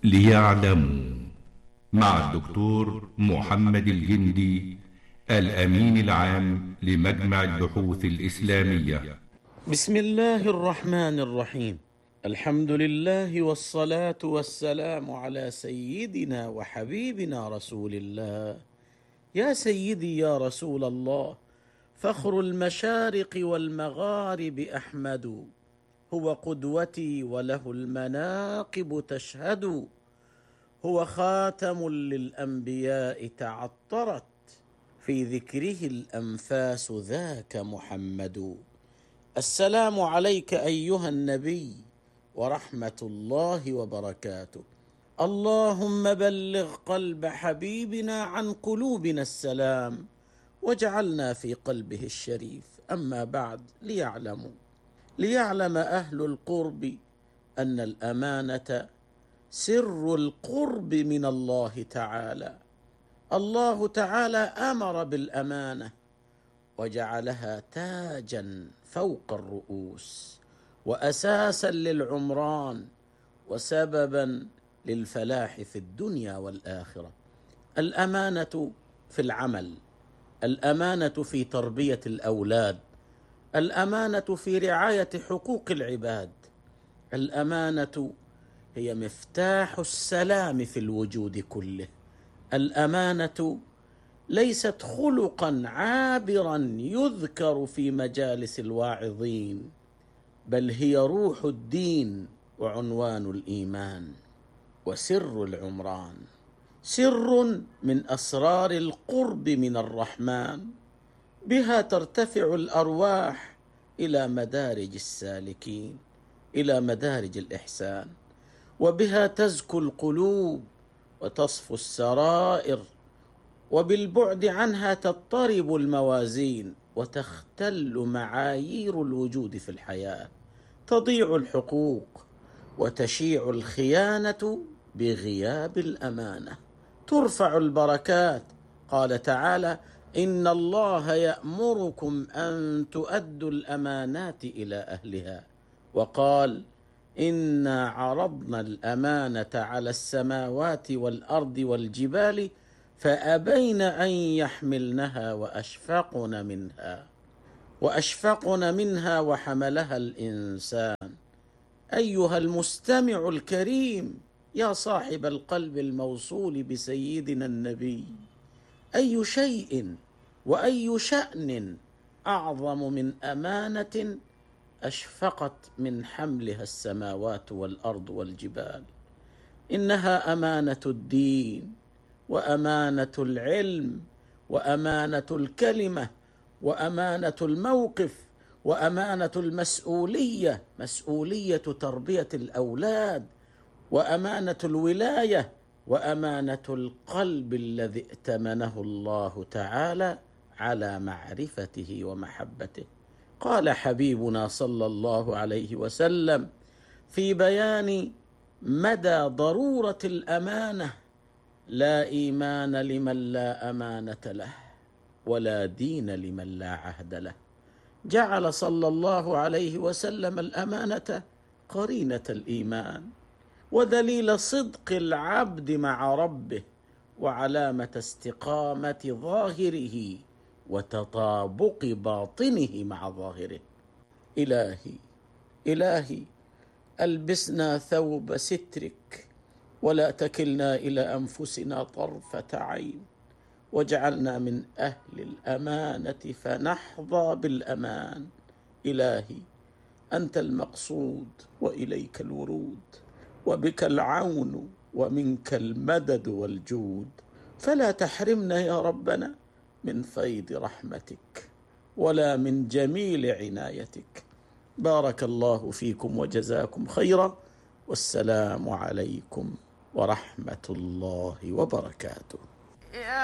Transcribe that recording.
ليعلموا مع الدكتور محمد الجندي، الأمين العام لمجمع البحوث الإسلامية. بسم الله الرحمن الرحيم. الحمد لله والصلاة والسلام على سيدنا وحبيبنا رسول الله. يا سيدي يا رسول الله، فخر المشارق والمغارب أحمد، هو قدوتي وله المناقب تشهد، هو خاتم للأنبياء تعطرت في ذكره الأنفاس ذاك محمد. السلام عليك أيها النبي ورحمة الله وبركاته. اللهم بلغ قلب حبيبنا عن قلوبنا السلام، واجعلنا في قلبه الشريف. أما بعد، ليعلم أهل القرب أن الأمانة سر القرب من الله تعالى. الله تعالى أمر بالأمانة وجعلها تاجا فوق الرؤوس، وأساسا للعمران، وسببا للفلاح في الدنيا والآخرة. الأمانة في العمل، الأمانة في تربية الأولاد، الأمانة في رعاية حقوق العباد. الأمانة هي مفتاح السلام في الوجود كله. الأمانة ليست خلقا عابرا يذكر في مجالس الواعظين، بل هي روح الدين وعنوان الإيمان وسر العمران، سر من أسرار القرب من الرحمن. بها ترتفع الأرواح إلى مدارج السالكين، إلى مدارج الإحسان، وبها تزكو القلوب وتصفو السرائر، وبالبعد عنها تضطرب الموازين وتختل معايير الوجود في الحياة، تضيع الحقوق وتشيع الخيانة بغياب الأمانة، ترفع البركات. قال تعالى: إن الله يأمركم أن تؤدوا الأمانات إلى أهلها. وقال: إنا عرضنا الأمانة على السماوات والأرض والجبال فأبين أن يحملنها وأشفقن منها وحملها الإنسان. أيها المستمع الكريم، يا صاحب القلب الموصول بسيدنا النبي، أي شيء وأي شأن أعظم من أمانة أشفقت من حملها السماوات والأرض والجبال؟ إنها أمانة الدين، وأمانة العلم، وأمانة الكلمة، وأمانة الموقف، وأمانة المسؤولية، مسؤولية تربية الأولاد، وأمانة الولاية، وأمانة القلب الذي ائتمنه الله تعالى على معرفته ومحبته. قال حبيبنا صلى الله عليه وسلم في بيان مدى ضرورة الأمانة: لا إيمان لمن لا أمانة له، ولا دين لمن لا عهد له. جعل صلى الله عليه وسلم الأمانة قرينة الإيمان، ودليل صدق العبد مع ربه، وعلامة استقامة ظاهره وتطابق باطنه مع ظاهره. إلهي ألبسنا ثوب سترك، ولا تكلنا إلى أنفسنا طرفة عين، واجعلنا من أهل الأمانة فنحظى بالأمان. إلهي أنت المقصود وإليك الورود، وبك العون ومنك المدد والجود، فلا تحرمنا يا ربنا من فيض رحمتك ولا من جميل عنايتك. بارك الله فيكم وجزاكم خيرا، والسلام عليكم ورحمة الله وبركاته.